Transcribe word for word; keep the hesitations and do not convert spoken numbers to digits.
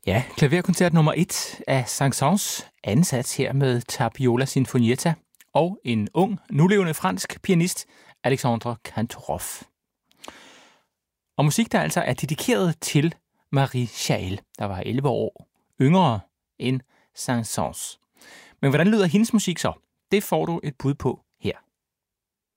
Ja, klaverkoncert nummer et af Saint-Saëns, anden sats her med Tapiola Sinfonietta og en ung, nulevende fransk pianist, Alexandre Kantorov. Og musik, der altså er dedikeret til Marie Chaël, der var elleve år yngre end Saint-Saëns. Men hvordan lyder hendes musik så? Det får du et bud på